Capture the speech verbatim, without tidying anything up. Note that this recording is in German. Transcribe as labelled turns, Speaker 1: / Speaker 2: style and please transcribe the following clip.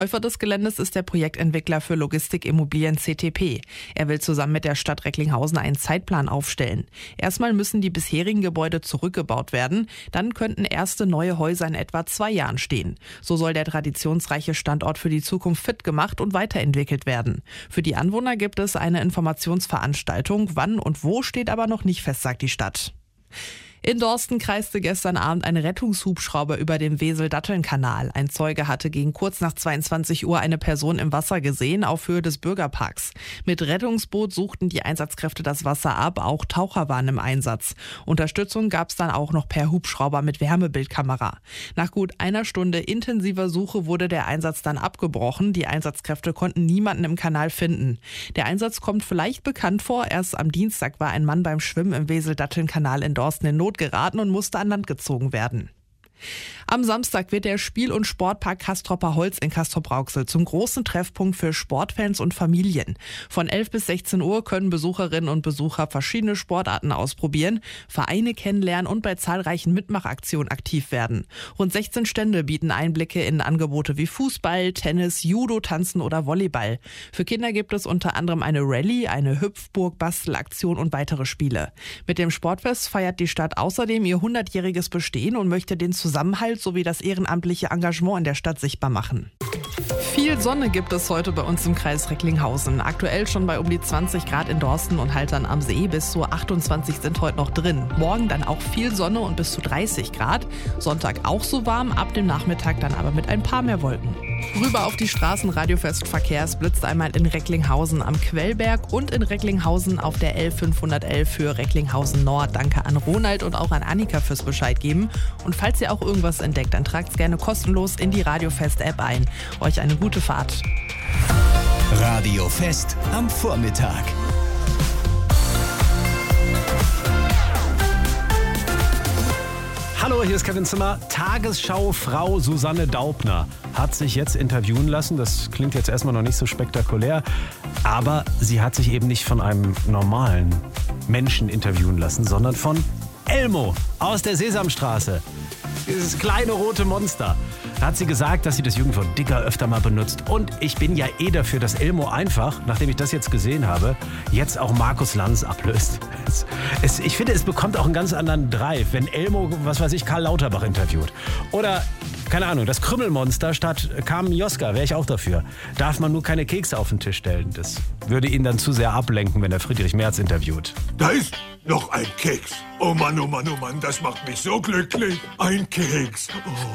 Speaker 1: Käufer des Geländes ist der Projektentwickler für Logistikimmobilien C T P. Er will zusammen mit der Stadt Recklinghausen einen Zeitplan aufstellen. Erstmal müssen die bisherigen Gebäude zurückgebaut werden. Dann könnten erste neue Häuser in etwa zwei Jahren stehen. So soll der traditionsreiche Standort für die Zukunft fit gemacht und weiterentwickelt werden. Für die Anwohner gibt es eine Informationsveranstaltung. Wann und wo steht aber noch nicht fest, sagt die Stadt. In Dorsten kreiste gestern Abend ein Rettungshubschrauber über dem Wesel-Datteln-Kanal. Ein Zeuge hatte gegen kurz nach zweiundzwanzig Uhr eine Person im Wasser gesehen, auf Höhe des Bürgerparks. Mit Rettungsboot suchten die Einsatzkräfte das Wasser ab, auch Taucher waren im Einsatz. Unterstützung gab es dann auch noch per Hubschrauber mit Wärmebildkamera. Nach gut einer Stunde intensiver Suche wurde der Einsatz dann abgebrochen. Die Einsatzkräfte konnten niemanden im Kanal finden. Der Einsatz kommt vielleicht bekannt vor. Erst am Dienstag war ein Mann beim Schwimmen im Wesel-Datteln-Kanal in Dorsten in Not geraten und musste an Land gezogen werden. Am Samstag wird der Spiel- und Sportpark Castropper Holz in Castrop-Rauxel zum großen Treffpunkt für Sportfans und Familien. Von elf bis sechzehn Uhr können Besucherinnen und Besucher verschiedene Sportarten ausprobieren, Vereine kennenlernen und bei zahlreichen Mitmachaktionen aktiv werden. Rund sechzehn Stände bieten Einblicke in Angebote wie Fußball, Tennis, Judo, Tanzen oder Volleyball. Für Kinder gibt es unter anderem eine Rallye, eine Hüpfburg, Bastelaktion und weitere Spiele. Mit dem Sportfest feiert die Stadt außerdem ihr hundertjähriges Bestehen und möchte den Zusammenhalt sowie das ehrenamtliche Engagement in der Stadt sichtbar machen. Viel Sonne gibt es heute bei uns im Kreis Recklinghausen. Aktuell schon bei um die zwanzig Grad in Dorsten und Haltern am See. Bis zu achtundzwanzig sind heute noch drin. Morgen dann auch viel Sonne und bis zu dreißig Grad. Sonntag auch so warm, ab dem Nachmittag dann aber mit ein paar mehr Wolken. Rüber auf die Straßen Radiofest Verkehrs blitzt einmal in Recklinghausen am Quellberg und in Recklinghausen auf der L fünfhundertelf für Recklinghausen Nord. Danke an Ronald und auch an Annika fürs Bescheid geben. Und falls ihr auch irgendwas entdeckt, dann tragt es gerne kostenlos in die Radiofest-App ein. Euch eine gute Fahrt.
Speaker 2: Radiofest am Vormittag.
Speaker 3: Hallo, hier ist Kevin Zimmer. Tagesschau-Frau Susanne Daubner hat sich jetzt interviewen lassen. Das klingt jetzt erstmal noch nicht so spektakulär, aber sie hat sich eben nicht von einem normalen Menschen interviewen lassen, sondern von Elmo aus der Sesamstraße. Dieses kleine rote Monster. Da hat sie gesagt, dass sie das Jugendwort Dicker öfter mal benutzt. Und ich bin ja eh dafür, dass Elmo einfach, nachdem ich das jetzt gesehen habe, jetzt auch Markus Lanz ablöst. Es, es, ich finde, es bekommt auch einen ganz anderen Drive, wenn Elmo, was weiß ich, Karl Lauterbach interviewt. Oder, keine Ahnung, das Krümmelmonster statt Carmen Joska, wäre ich auch dafür. Darf man nur keine Kekse auf den Tisch stellen. Das würde ihn dann zu sehr ablenken, wenn er Friedrich Merz interviewt.
Speaker 4: Da ist noch ein Keks. Oh Mann, oh Mann, oh Mann, das macht mich so glücklich. Ein Keks. Oh.